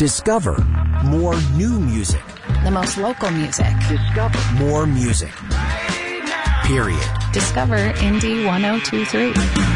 Discover more new music. The most local music. Discover more music. Period. Discover Indie 1023.